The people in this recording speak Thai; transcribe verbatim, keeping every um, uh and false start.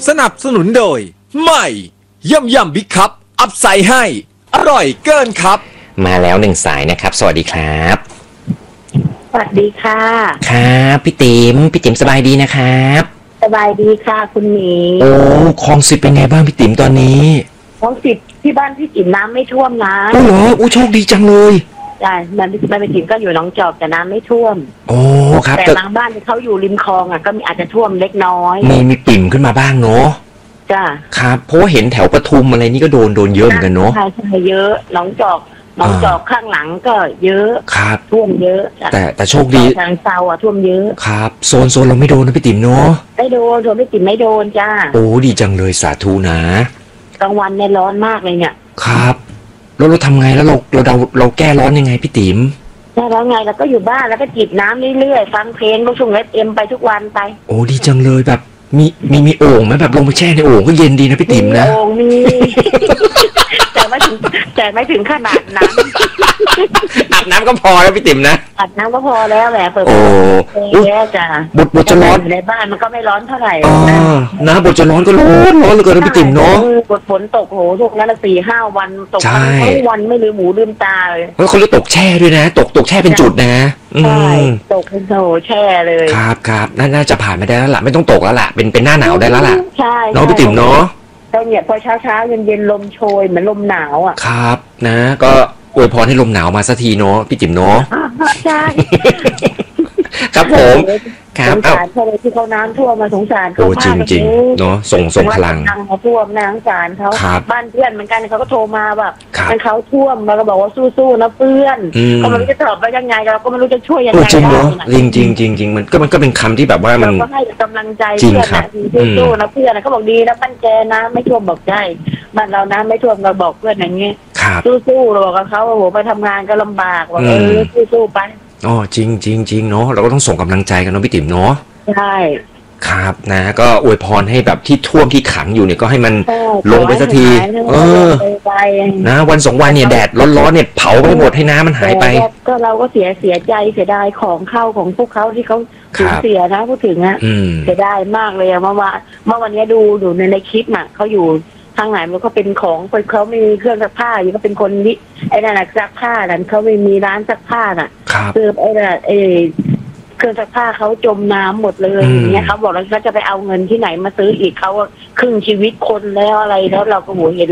สนับสนุนโดยใหม่ย่ำย่ำบิ๊กคัพอัพไซด์ให้อร่อยเกินครับมาแล้วหนึ่งสายนะครับสวัสดีครับสวัสดีค่ะครับพี่ติ๋มพี่ติ๋มสบายดีนะครับสบายดีค่ะคุณหมีโอ้คลองสิบเป็นไงบ้างพี่ติ๋มตอนนี้คลองสิบที่บ้านพี่ติ๋มน้ำไม่ท่วมนะโอ้เหรออู้โชคดีจังเลยใช่มันมันเป็นติ๋มก็อยู่หนองจอกแต่น้ำไม่ท่วมโอ้ครับแต่บางบ้านที่เขาอยู่ริมคลองอ่ะก็มีอาจจะท่วมเล็กน้อยมีมีปิ่มขึ้นมาบ้างเนาะจ้าครับเพราะว่าเห็นแถวปทุมอะไรนี่ก็โดนโดนเยอะเหมือนกันเนาะใช่ใช่เยอะหนองจอกหนองจอกข้างหลังก็เยอะครับท่วมเยอะแต่แต่โชคดีทางเซาอ่ะท่วมเยอะครับโซนโซนเราไม่โดนนะพี่ติ๋มเนาะไม่โดนโดนพี่ติ๋มไม่โดนจ้าโอ้ดีจังเลยสาธุนะกลางวันเนี่ยร้อนมากเลยเนี่ยครับแล้วเราทำไงแล้วเราเราเราเราแก้ร้อนยังไงพี่ติ๋มแก้แล้วไงเราก็อยู่บ้านแล้วก็จิบน้ำเรื่อยๆฟังเพลงลูกทุ่งเอฟเอ็มไปทุกวันไปโอ้ดีจังเลยแบบมีมีมีโอ่งไหมแบบลงไปแช่ในโอ่งก็เย็นดีนะพี่ติ๋มนะโอ่งมีแต่ไม่ถึงแต่ไม่ถึงขนาดนั้นอาบน้ำก็พอแล้วพี่ติ๋มนะอาบน้ำก็พอแล้วแหละเปิดโอ้แย่จ้ะบทบทจะร้อนในบ้านมันก็ไม่ร้อนเท่าไหร่นะบทจะร้อนก็ร้อนร้อนเหลือเกินนะพี่ติ๋มเนาะบทฝนตกโหทุกนั้นสี่ห้าวันตกทั้งวันไม่ลืมหูลืมตาเลยแล้วเขาเรียกตกแช่ด้วยนะตกตกแช่เป็นจุดนะใช่ตกเป็นโถแช่เลยครับครับน่าจะผ่านมาได้แล้วล่ะไม่ต้องตกแล้วล่ะเป็นเป็นหน้าหนาวได้แล้วล่ะใช่น้องพี่ติ๋มเนาะตอนเนี่ยพอเช้าเช้าเย็นเย็นลมโชยเหมือนลมหนาวอ่ะครับนะก็อวยพรให้ลมหนาวมาสักทีเนาะพี่ติ๋มเนาะใช่ครับผมสงสารเขาเลยที่เขาน้ำท่วมมาสงสารเขามากจริงจริงเนาะส่งส่งพลังเขาท่วมน้ำสารเขาบ้านเพื่อนเหมือนกันเขาก็โทรมาแบบมันเขาท่วมเราก็บอกว่าสู้ๆนะเพื่อนก็ไม่รู้จะตอบว่ายังไงเราก็ไม่รู้จะช่วยยังไงจริงเนาะจริงจริงจริงจริงมันก็มันก็เป็นคำที่แบบว่ามันก็ให้กำลังใจเพื่อนนะสู้ๆนะเพื่อนเขาบอกดีนะปั้นแกนะไม่ท่วมบอกได้บ้านเรานะไม่ท่วมเราบอกเพื่อนอย่างเงี้ยสู้ๆเราบอกกับเขาว่าโหไปทำงานก็ลำบากว่าเออสู้ๆไปอ๋อจริงจริงจริงเนาะเราก็ต้องส่งกำลังใจกันเนาะพี่ติ๋มเนาะใช่ครับนะก็อวยพรให้แบบที่ท่วมที่ขังอยู่เนี่ยก็ให้มันลงไปสักทีเออนะวันสองวันเนี่ยแดดร้อนๆเนี่ยเผาไปหมดให้น้ำมันหายไปก็เราก็เสียเสียใจเสียดายของเข้าของพวกเขาที่เขาสูญเสียนะพูดถึงอะเสียดายมากเลยเมื่อวานเมื่อวันนี้ดูดูในในคลิปอ่ะเขาอยู่ทางไหนมันก็เป็นของเขาไม่มีเครื่องซักผ้าอยู่ก็เป็นคนนี้ไอ้นั่นซักผ้านั่นเขาไม่มีร้านซักผ้าน่ะคือไอ้นั่นไอ้เครื่องซักผ้าเขาจมน้ำหมดเลยอย่างเงี้ยเขาบอกแล้วเขาจะไปเอาเงินที่ไหนมาซื้ออีกเขาครึ่งชีวิตคนแล้วอะไรแล้วเราก็โหเห็น